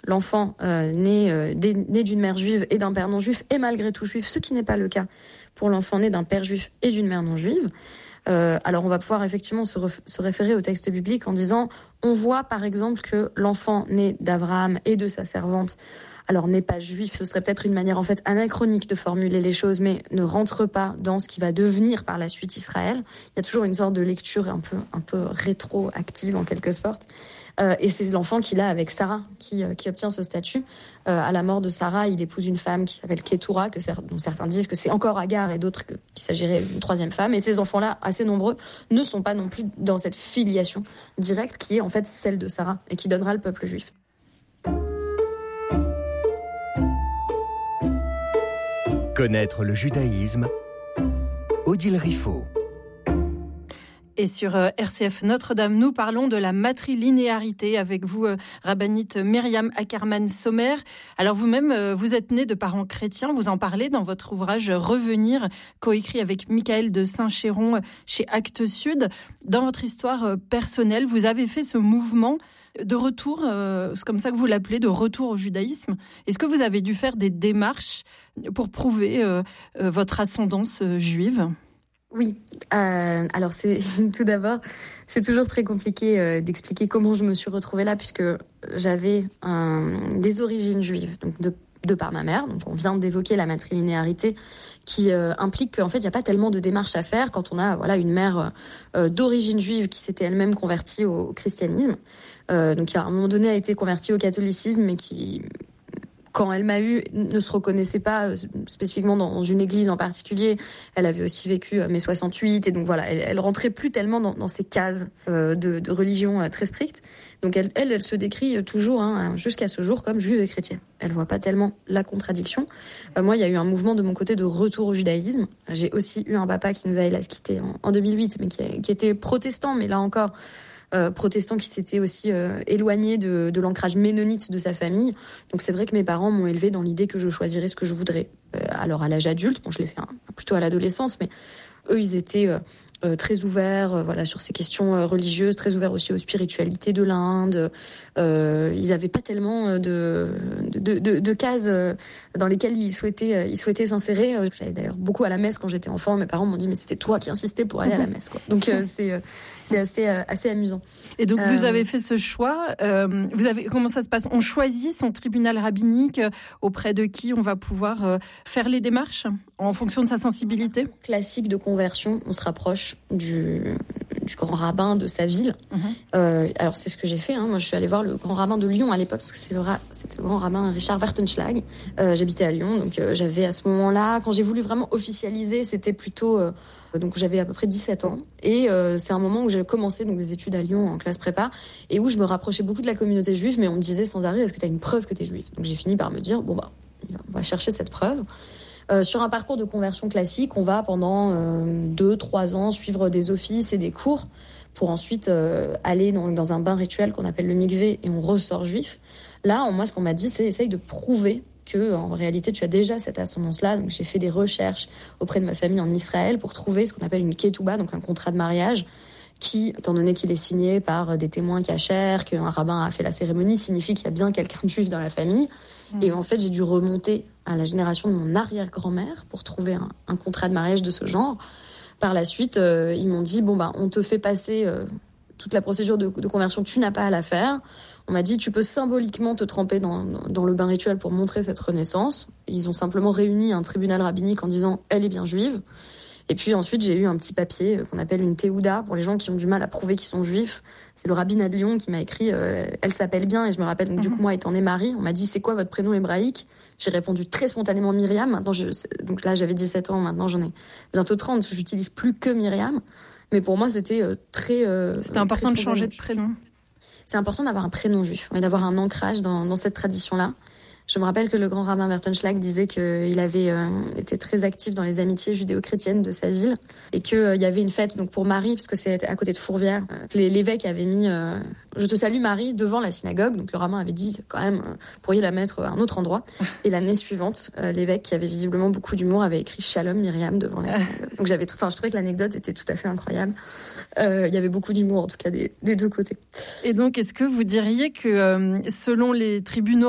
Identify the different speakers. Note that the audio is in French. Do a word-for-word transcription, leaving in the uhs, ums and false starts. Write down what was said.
Speaker 1: l'enfant euh, né, euh, né d'une mère juive et d'un père non juif est malgré tout juif, ce qui n'est pas le cas pour l'enfant né d'un père juif et d'une mère non juive. Euh, alors on va pouvoir effectivement se, ref- se référer au texte biblique en disant, on voit par exemple que l'enfant né d'Abraham et de sa servante, alors n'est pas juif, ce serait peut-être une manière en fait anachronique de formuler les choses, mais ne rentre pas dans ce qui va devenir par la suite Israël. Il y a toujours une sorte de lecture un peu, un peu rétroactive en quelque sorte. Euh, et c'est l'enfant qu'il a avec Sarah qui, euh, qui obtient ce statut. Euh, à la mort de Sarah, il épouse une femme qui s'appelle Ketura, que cer- dont certains disent que c'est encore Agar et d'autres que, qu'il s'agirait d'une troisième femme. Et ces enfants-là, assez nombreux, ne sont pas non plus dans cette filiation directe qui est en fait celle de Sarah et qui donnera le peuple juif.
Speaker 2: Connaître le judaïsme, Odile Riffaut.
Speaker 3: Et sur R C F Notre-Dame, nous parlons de la matrilinéarité avec vous, rabbinite Myriam Ackerman-Sommer. Alors vous-même, vous êtes née de parents chrétiens, vous en parlez dans votre ouvrage Revenir, coécrit avec Michael de Saint-Chéron chez Actes Sud. Dans votre histoire personnelle, vous avez fait ce mouvement de retour, c'est comme ça que vous l'appelez, de retour au judaïsme. Est-ce que vous avez dû faire des démarches pour prouver votre ascendance juive ?
Speaker 1: Oui, euh, alors c'est tout d'abord, c'est toujours très compliqué euh, d'expliquer comment je me suis retrouvée là, puisque j'avais un, des origines juives, donc de, de par ma mère. Donc on vient d'évoquer la matrilinéarité, qui euh, implique qu'en fait il n'y a pas tellement de démarches à faire quand on a voilà une mère euh, d'origine juive qui s'était elle-même convertie au, au christianisme, euh, donc qui à un moment donné a été convertie au catholicisme, mais qui quand elle m'a eue, ne se reconnaissait pas spécifiquement dans une église en particulier. Elle avait aussi vécu mai soixante-huit, et donc voilà, elle, elle rentrait plus tellement dans, dans ces cases euh, de, de religion euh, très strictes. Donc elle, elle, elle se décrit toujours, hein, jusqu'à ce jour, comme juive et chrétienne. Elle voit pas tellement la contradiction. Euh, moi, il y a eu un mouvement de mon côté de retour au judaïsme. J'ai aussi eu un papa qui nous a hélas quittés en, en deux mille huit, mais qui, qui était protestant, mais là encore, Euh, protestant qui s'était aussi euh, éloigné de, de l'ancrage ménonite de sa famille. Donc c'est vrai que mes parents m'ont élevé dans l'idée que je choisirais ce que je voudrais. Euh, alors à l'âge adulte, bon je l'ai fait hein, plutôt à l'adolescence, mais eux ils étaient euh, euh, très ouverts euh, voilà, sur ces questions euh, religieuses, très ouverts aussi aux spiritualités de l'Inde. Euh, ils n'avaient pas tellement de, de, de, de cases euh, dans lesquelles ils souhaitaient, euh, ils souhaitaient s'insérer. Euh, j'allais d'ailleurs beaucoup à la messe quand j'étais enfant. Mes parents m'ont dit mais c'était toi qui insistais pour aller à la messe, quoi. Donc euh, c'est... Euh, C'est assez, euh, assez amusant.
Speaker 3: Et donc, vous
Speaker 1: euh...
Speaker 3: avez fait ce choix. Euh, vous avez, comment ça se passe ? On choisit son tribunal rabbinique auprès de qui on va pouvoir euh, faire les démarches en fonction de sa sensibilité ?
Speaker 1: Classique de conversion, on se rapproche du, du grand rabbin de sa ville.
Speaker 3: Mmh.
Speaker 1: Euh, alors, c'est ce que j'ai fait. Hein. Moi, je suis allée voir le grand rabbin de Lyon à l'époque, parce que c'est le ra- c'était le grand rabbin Richard Wertenschlag. Euh, j'habitais à Lyon, donc euh, j'avais à ce moment-là, quand j'ai voulu vraiment officialiser, c'était plutôt... Euh, Donc j'avais à peu près dix-sept ans et euh, c'est un moment où j'ai commencé donc des études à Lyon en classe prépa et où je me rapprochais beaucoup de la communauté juive, mais on me disait sans arrêt est-ce que tu as une preuve que tu es juive ? Donc j'ai fini par me dire bon bah on va chercher cette preuve. Euh, sur un parcours de conversion classique, on va pendant euh, deux trois ans suivre des offices et des cours pour ensuite euh, aller dans, dans un bain rituel qu'on appelle le mikvé et on ressort juif. Là, moi ce qu'on m'a dit c'est essaye de prouver que en réalité tu as déjà cette ascendance-là. Donc j'ai fait des recherches auprès de ma famille en Israël pour trouver ce qu'on appelle une ketouba, donc un contrat de mariage qui, étant donné qu'il est signé par des témoins cachers, qu'un rabbin a fait la cérémonie, signifie qu'il y a bien quelqu'un de juif dans la famille. Mmh. Et en fait j'ai dû remonter à la génération de mon arrière-grand-mère pour trouver un, un contrat de mariage de ce genre. Par la suite, euh, ils m'ont dit bon bah on te fait passer euh, toute la procédure de, de conversion, tu n'as pas à la faire. On m'a dit, tu peux symboliquement te tremper dans, dans le bain rituel pour montrer cette renaissance. Ils ont simplement réuni un tribunal rabbinique en disant, elle est bien juive. Et puis ensuite, j'ai eu un petit papier qu'on appelle une théouda pour les gens qui ont du mal à prouver qu'ils sont juifs. C'est le rabbinat de Lyon qui m'a écrit, euh, elle s'appelle bien. Et je me rappelle, donc, du coup, moi, étant née Marie, on m'a dit, c'est quoi votre prénom hébraïque ? J'ai répondu très spontanément Myriam. Maintenant, je, donc là, j'avais dix-sept ans, maintenant j'en ai bientôt trente. J'utilise plus que Myriam. Mais pour moi, c'était euh, très... Euh,
Speaker 3: c'était important
Speaker 1: très
Speaker 3: de changer de prénom.
Speaker 1: C'est important d'avoir un prénom juif et d'avoir un ancrage dans, dans cette tradition-là. Je me rappelle que le grand rabbin Wertenschlag disait qu'il avait euh, été très actif dans les amitiés judéo-chrétiennes de sa ville et qu'il euh, y avait une fête donc pour Marie, parce que c'est à côté de Fourvière. Euh, l'évêque avait mis euh, « Je te salue Marie » devant la synagogue. Donc le rabbin avait dit quand même, euh, pourriez la mettre à un autre endroit. Et l'année suivante, euh, l'évêque, qui avait visiblement beaucoup d'humour, avait écrit « Shalom Myriam » devant la synagogue. Donc j'avais, enfin, je trouvais que l'anecdote était tout à fait incroyable. Euh, il y avait beaucoup d'humour en tout cas des, des deux côtés.
Speaker 3: Et donc, est-ce que vous diriez que euh, selon les tribunaux